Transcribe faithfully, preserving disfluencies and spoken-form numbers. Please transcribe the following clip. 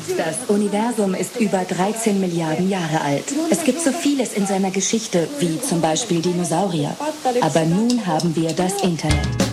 Das Universum ist über dreizehn Milliarden Jahre alt. Es gibt so vieles in seiner Geschichte, wie zum Beispiel Dinosaurier. Aber nun haben wir das Internet.